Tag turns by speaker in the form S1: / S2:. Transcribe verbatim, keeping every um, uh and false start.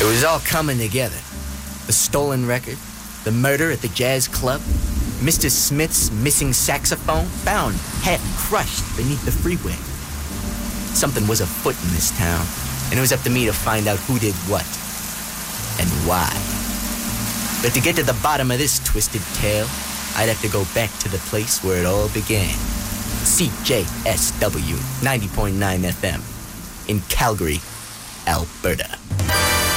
S1: It was all coming together. The stolen record, the murder at the jazz club, Mister Smith's missing saxophone found half-crushed beneath the freeway. Something was afoot in this town, and it was up to me to find out who did what and why. But to get to the bottom of this twisted tale, I'd have to go back to the place where it all began. C J S W ninety point nine F M in Calgary, Alberta.